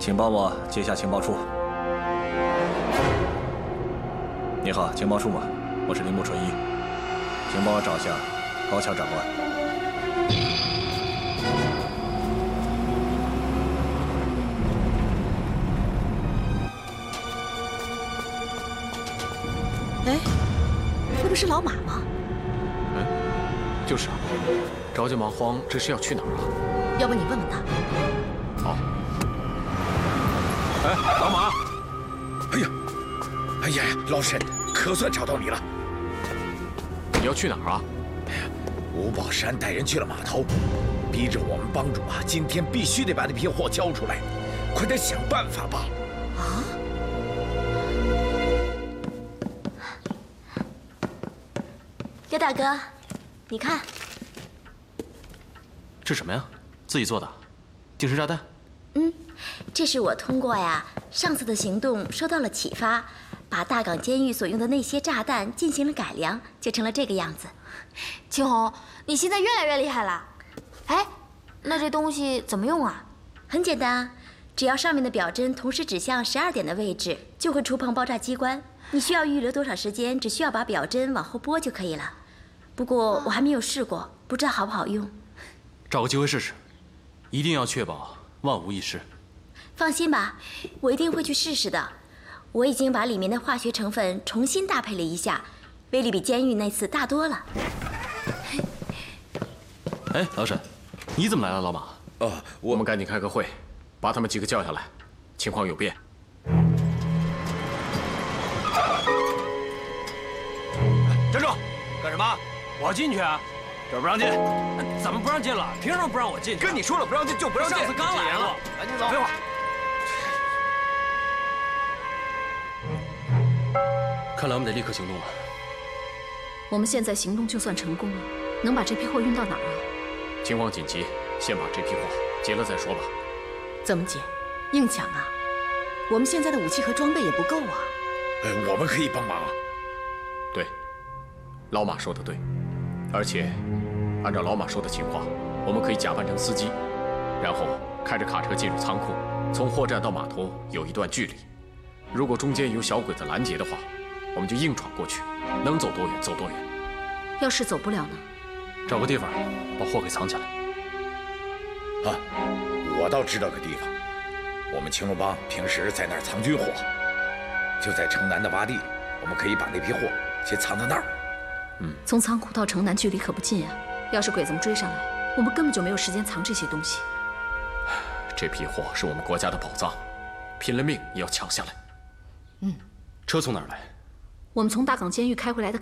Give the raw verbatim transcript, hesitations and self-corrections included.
请帮我接下情报处。你好，情报处吗？我是铃木纯一，请帮我找下高桥长官。 哎，那不是老马吗？ 嗯，就是啊。着急忙慌，这是要去哪儿啊？ 要不你问问他。 好。哎，老马！ 哎呀，哎呀呀，老沈，可算找到你了。 你要去哪儿啊？ 吴宝山带人去了码头，逼着我们帮主啊，今天必须得把那批货交出来，快点想办法吧。 啊？ 刘大哥，你看， 这什么呀？自己做的？定时炸弹？ 嗯，这是我通过呀上次的行动受到了启发，把大港监狱所用的那些炸弹进行了改良，就成了这个样子。 青红，你现在越来越厉害了。哎，那这东西怎么用啊？ 很简单啊，只要上面的表针同时指向十二点的位置，就会触碰爆炸机关。你需要预留多少时间，只需要把表针往后拨就可以了。不过我还没有试过，不知道好不好用。 找个机会试试，一定要确保万无一失。 放心吧，我一定会去试试的。我已经把里面的化学成分重新搭配了一下，威力比监狱那次大多了。 哎，老沈，你怎么来了，老马？ 哦， 我们赶紧开个会，把他们几个叫下来，情况有变。 站住！干什么？我要进去啊！这儿不让进。怎么不让进了？凭什么不让我进去？ 跟你说了不让进就不让进。 上次刚来了， 赶紧走。 废话。 看来我们得立刻行动了。 我们现在行动就算成功了，能把这批货运到哪儿啊？ 情况紧急，先把这批货结了再说吧。 怎么解？硬抢啊！我们现在的武器和装备也不够啊。 哎，我们可以帮忙。 对，老马说的对，而且按照老马说的情况，我们可以假扮成司机，然后开着卡车进入仓库，从货站到码头有一段距离。如果中间有小鬼子拦截的话，我们就硬闯过去，能走多远走多远。 要是走不了呢？ 找个地方把货给藏起来。 啊，我倒知道个地方，我们青龙帮平时在那儿藏军火，就在城南的洼地，我们可以把那批货先藏到那儿。 嗯， 从仓库到城南距离可不近啊，要是鬼子们追上来，我们根本就没有时间藏这些东西。 这批货是我们国家的宝藏，拼了命也要抢下来。 嗯， 车从哪儿来？ 我们从大港监狱开回来的